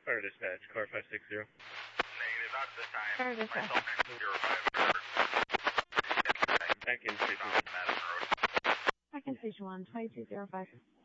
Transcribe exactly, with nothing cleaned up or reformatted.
Fire dispatch, car five six zero. Negative, not at this time. Fire dispatch. Myself, zero five. Back in station one. Back in station one, twenty-two zero five.